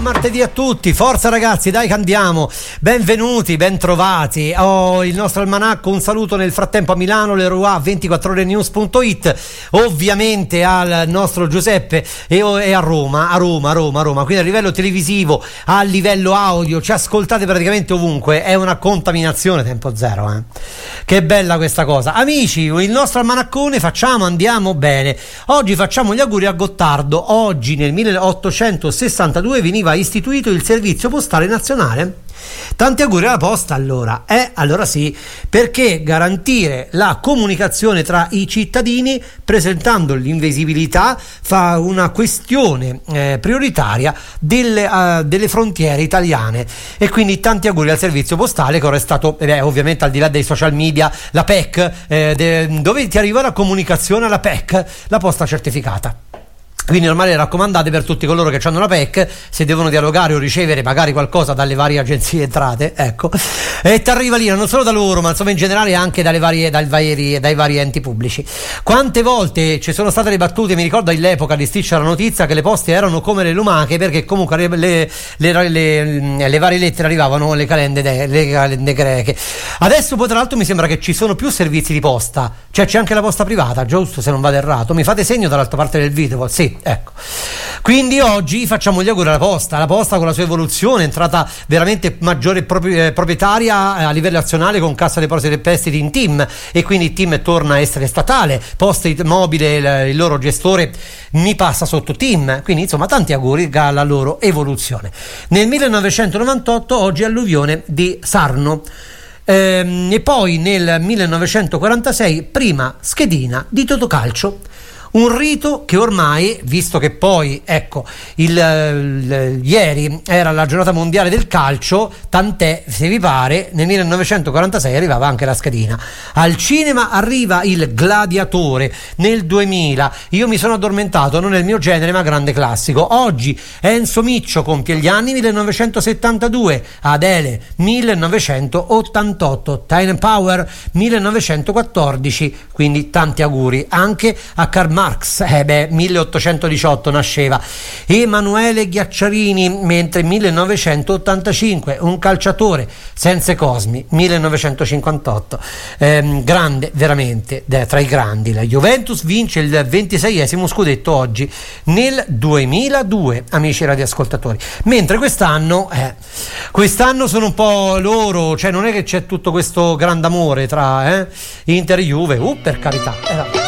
martedì a tutti, forza ragazzi, dai che andiamo, benvenuti, bentrovati. Il nostro almanacco, un saluto nel frattempo a Milano, Leroy, 24orenews.it, ovviamente al nostro Giuseppe e a Roma, quindi a livello televisivo, a livello audio, ci ascoltate praticamente ovunque, è una contaminazione tempo zero, Che bella questa cosa. Amici, il nostro almanaccone andiamo bene. Oggi facciamo gli auguri a Gottardo. Oggi nel 1862 veniva istituito il servizio postale nazionale. Tanti auguri alla posta allora. Allora sì, perché garantire la comunicazione tra i cittadini presentando l'invisibilità fa una questione prioritaria delle frontiere italiane, e quindi tanti auguri al servizio postale che ora è stato ovviamente, al di là dei social media, la PEC, dove ti arriva la comunicazione alla PEC, la posta certificata. Quindi normale, raccomandate per tutti coloro che hanno la PEC, se devono dialogare o ricevere magari qualcosa dalle varie agenzie entrate, ecco, e ti arriva lì non solo da loro, ma insomma in generale anche dai vari enti pubblici. Quante volte ci sono state le battute, mi ricordo all'epoca di Striscia la Notizia, che le poste erano come le lumache, perché comunque le varie lettere arrivavano le calende greche. Adesso poi tra l'altro mi sembra che ci sono più servizi di posta, cioè c'è anche la posta privata, giusto, se non vado errato, mi fate segno dall'altra parte del video, sì. Ecco, quindi oggi facciamo gli auguri alla posta con la sua evoluzione, è entrata veramente maggiore proprietaria a livello nazionale con Cassa Depositi e Prestiti in TIM, e quindi TIM torna a essere statale, Poste Mobile, il loro gestore mi passa sotto TIM, quindi insomma tanti auguri alla loro evoluzione. Nel 1998 oggi alluvione di Sarno. E poi nel 1946 prima schedina di Totocalcio. Un rito che ormai, visto che poi, ecco, ieri era la giornata mondiale del calcio, tant'è, se vi pare, nel 1946 arrivava anche la schedina. Al cinema arriva Il Gladiatore nel 2000. Io mi sono addormentato, non è il mio genere, ma grande classico. Oggi Enzo Miccio compie gli anni, 1972, Adele 1988, Time Power 1914, quindi tanti auguri anche a Karl Marx, 1818 nasceva. Emanuele Ghiacciarini, mentre 1985 un calciatore senza Cosmi, 1958, grande veramente, tra i grandi. La Juventus vince il 26esimo scudetto oggi nel 2002, amici radioascoltatori, mentre quest'anno sono un po' loro, cioè non è che c'è tutto questo grande amore tra Inter e Juve, per carità,